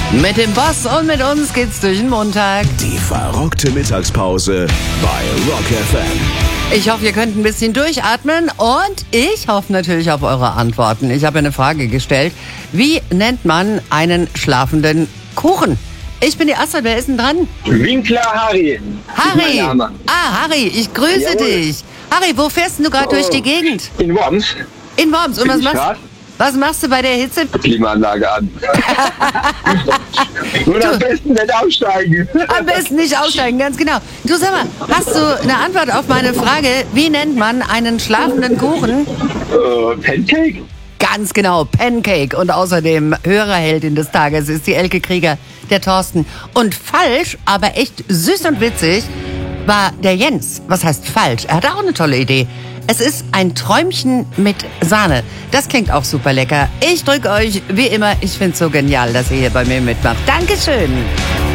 Mit dem Boss und mit uns geht's durch den Montag. Die verrückte Mittagspause bei Rock FM. Ich hoffe, ihr könnt ein bisschen durchatmen und ich hoffe natürlich auf eure Antworten. Ich habe eine Frage gestellt. Wie nennt man einen schlafenden Kuchen? Ich bin die Astrid, wer ist denn dran? Winkler Harry. Harry! Harry, ich grüße dich. Harry, wo fährst du gerade durch die Gegend? In Worms. In Worms. Und was machst du bei der Hitze? Klimaanlage an. Und am besten nicht aussteigen. Am besten nicht aussteigen, ganz genau. Du, sag mal, hast du eine Antwort auf meine Frage, wie nennt man einen schlafenden Kuchen? Pancake? Ganz genau, Pancake. Und außerdem Hörerheldin des Tages ist die Elke Krieger, der Thorsten. Und falsch, aber echt süß und witzig, war der Jens. Was heißt falsch? Er hatte auch eine tolle Idee. Es ist ein Träumchen mit Sahne. Das klingt auch super lecker. Ich drücke euch, wie immer, ich find's so genial, dass ihr hier bei mir mitmacht. Dankeschön.